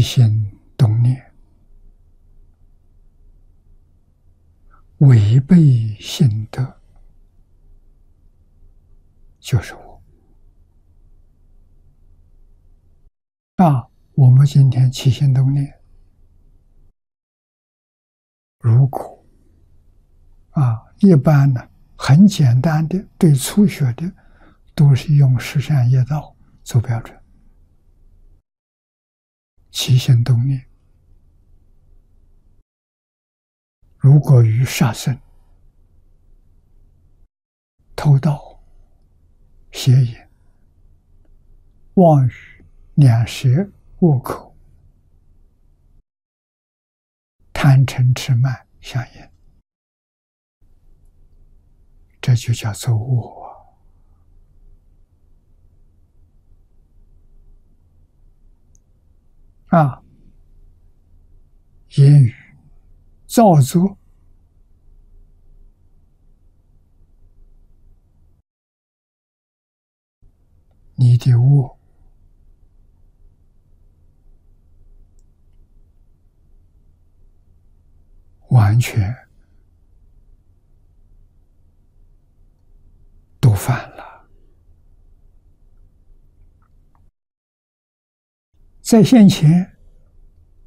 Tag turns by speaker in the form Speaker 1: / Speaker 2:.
Speaker 1: 心动念，违背心得，就是我。我们今天起心动念，如果一般呢，很简单的，对初学的，都是用十善业道做标准。起心动念，如果与杀生、偷盗、邪淫、妄语、两舌、恶口、贪嗔痴慢相应，这就叫做我。言语造作，你的我完全都犯了。在现前，